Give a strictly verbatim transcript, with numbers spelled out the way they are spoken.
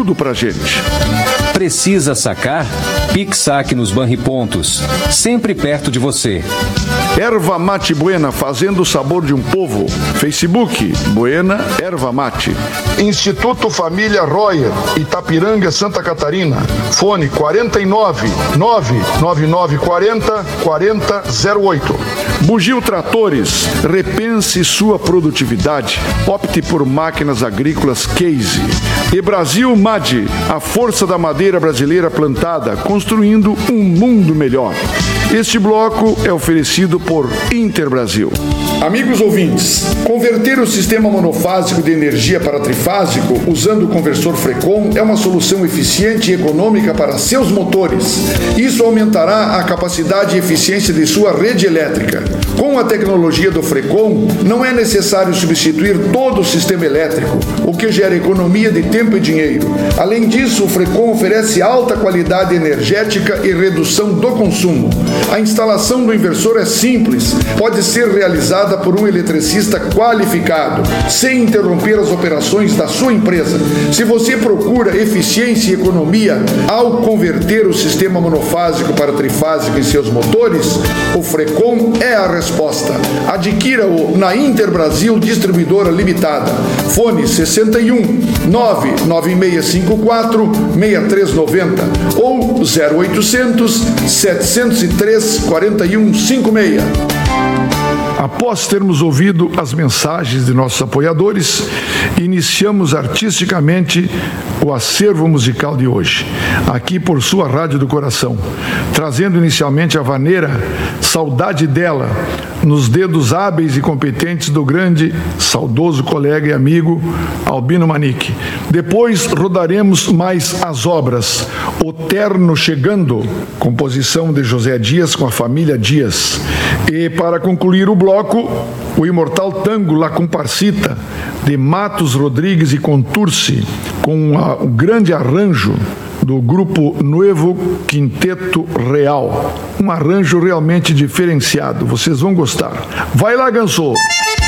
tudo pra gente. Precisa sacar? Pix-saque nos Banripontos, sempre perto de você. Erva Mate Buena, fazendo o sabor de um povo. Facebook, Buena Erva Mate. Instituto Família Royer, Itapiranga, Santa Catarina. Fone quarenta e nove, nove nove nove quarenta, quarenta zero oito. Bugio Tratores, repense sua produtividade. Opte por máquinas agrícolas Case. E Brasil M A D, a força da madeira brasileira plantada, construindo um mundo melhor. Este bloco é oferecido por Interbrasil. Amigos ouvintes, converter o sistema monofásico de energia para trifásico usando o conversor Frecon é uma solução eficiente e econômica para seus motores. Isso aumentará a capacidade e eficiência de sua rede elétrica. Com a tecnologia do Frecon, não é necessário substituir todo o sistema elétrico, o que gera economia de tempo e dinheiro. Além disso, o Frecon oferece alta qualidade energética e redução do consumo. A instalação do inversor é simples, pode ser realizada por um eletricista qualificado, sem interromper as operações da sua empresa. Se você procura eficiência e economia ao converter o sistema monofásico para trifásico em seus motores, o Frecon é a resposta. Adquira-o na Interbrasil Distribuidora Limitada. Fone sessenta e um, nove nove seis cinco quatro, seis três nove zero ou zero oitocentos, setecentos e três, quarenta e um cinquenta e seis. Após termos ouvido as mensagens de nossos apoiadores, iniciamos artisticamente o acervo musical de hoje, aqui por sua Rádio do Coração, trazendo inicialmente a vaneira Saudade Dela, nos dedos hábeis e competentes do grande, saudoso colega e amigo Albino Manique. Depois rodaremos mais as obras O Terno Chegando, composição de José Dias com a família Dias. E para concluir o bloco, o imortal tango La Comparsita, de Matos Rodrigues e Contursi, com a, o grande arranjo do grupo Nuevo Quinteto Real. Um arranjo realmente diferenciado, vocês vão gostar. Vai lá, Ganso!